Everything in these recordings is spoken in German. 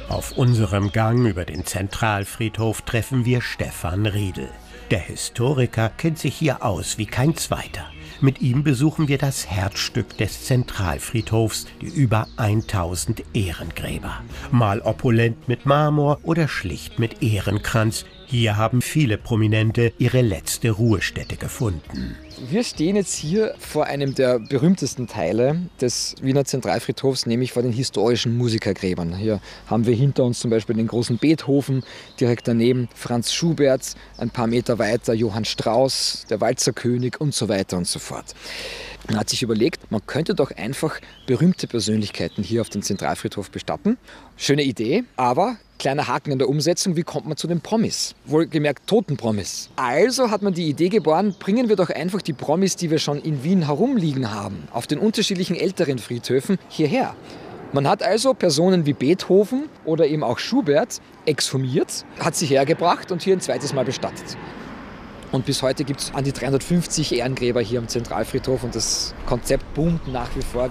Auf unserem Gang über den Zentralfriedhof treffen wir Stefan Riedel. Der Historiker kennt sich hier aus wie kein zweiter. Mit ihm besuchen wir das Herzstück des Zentralfriedhofs, die über 1000 Ehrengräber. Mal opulent mit Marmor oder schlicht mit Ehrenkranz. Hier haben viele Prominente ihre letzte Ruhestätte gefunden. Wir stehen jetzt hier vor einem der berühmtesten Teile des Wiener Zentralfriedhofs, nämlich vor den historischen Musikergräbern. Hier haben wir hinter uns zum Beispiel den großen Beethoven, direkt daneben Franz Schubert, ein paar Meter weiter Johann Strauss, der Walzerkönig und so weiter und so fort. Man hat sich überlegt, man könnte doch einfach berühmte Persönlichkeiten hier auf dem Zentralfriedhof bestatten. Schöne Idee, aber kleiner Haken in der Umsetzung, wie kommt man zu den Promis? Wohlgemerkt Totenpromis. Also hat man die Idee geboren, bringen wir doch einfach die Promis, die wir schon in Wien herumliegen haben, auf den unterschiedlichen älteren Friedhöfen hierher. Man hat also Personen wie Beethoven oder eben auch Schubert exhumiert, hat sie hergebracht und hier ein zweites Mal bestattet. Und bis heute gibt es an die 350 Ehrengräber hier am Zentralfriedhof und das Konzept boomt nach wie vor.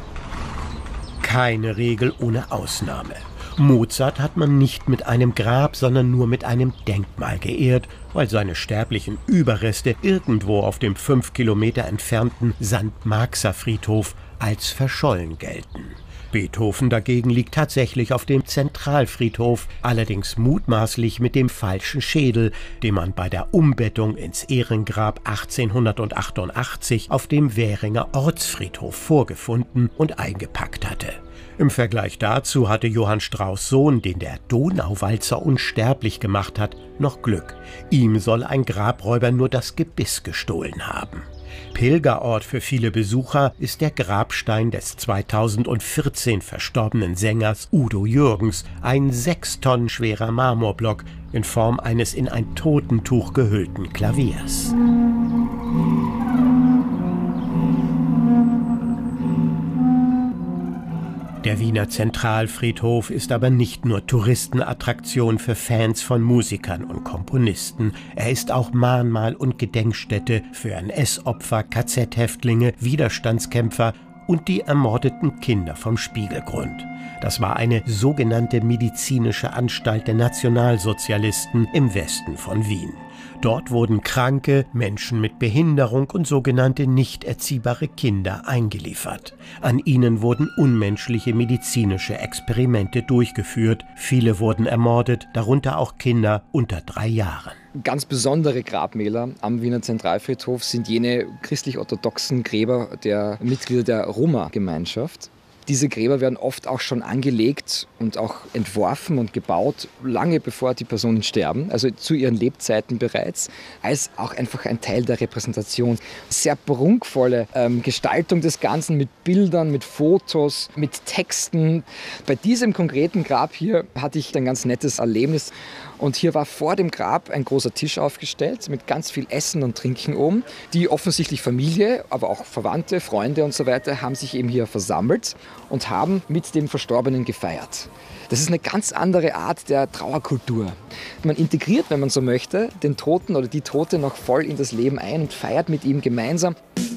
Keine Regel ohne Ausnahme. Mozart hat man nicht mit einem Grab, sondern nur mit einem Denkmal geehrt, weil seine sterblichen Überreste irgendwo auf dem 5 Kilometer entfernten St. Marxer Friedhof als verschollen gelten. Beethoven dagegen liegt tatsächlich auf dem Zentralfriedhof, allerdings mutmaßlich mit dem falschen Schädel, den man bei der Umbettung ins Ehrengrab 1888 auf dem Währinger Ortsfriedhof vorgefunden und eingepackt hatte. Im Vergleich dazu hatte Johann Strauss' Sohn, den der Donauwalzer unsterblich gemacht hat, noch Glück. Ihm soll ein Grabräuber nur das Gebiss gestohlen haben. Pilgerort für viele Besucher ist der Grabstein des 2014 verstorbenen Sängers Udo Jürgens, ein 6 Tonnen schwerer Marmorblock in Form eines in ein Totentuch gehüllten Klaviers. Der Wiener Zentralfriedhof ist aber nicht nur Touristenattraktion für Fans von Musikern und Komponisten. Er ist auch Mahnmal und Gedenkstätte für NS-Opfer, KZ-Häftlinge, Widerstandskämpfer und die ermordeten Kinder vom Spiegelgrund. Das war eine sogenannte medizinische Anstalt der Nationalsozialisten im Westen von Wien. Dort wurden Kranke, Menschen mit Behinderung und sogenannte nicht erziehbare Kinder eingeliefert. An ihnen wurden unmenschliche medizinische Experimente durchgeführt. Viele wurden ermordet, darunter auch Kinder unter 3 Jahren. Ganz besondere Grabmäler am Wiener Zentralfriedhof sind jene christlich-orthodoxen Gräber der Mitglieder der Roma-Gemeinschaft. Diese Gräber werden oft auch schon angelegt und auch entworfen und gebaut, lange bevor die Personen sterben, also zu ihren Lebzeiten bereits, als auch einfach ein Teil der Repräsentation. Sehr prunkvolle Gestaltung des Ganzen mit Bildern, mit Fotos, mit Texten. Bei diesem konkreten Grab hier hatte ich ein ganz nettes Erlebnis. Und hier war vor dem Grab ein großer Tisch aufgestellt mit ganz viel Essen und Trinken oben. Die offensichtlich Familie, aber auch Verwandte, Freunde und so weiter haben sich eben hier versammelt und haben mit dem Verstorbenen gefeiert. Das ist eine ganz andere Art der Trauerkultur. Man integriert, wenn man so möchte, den Toten oder die Tote noch voll in das Leben ein und feiert mit ihm gemeinsam.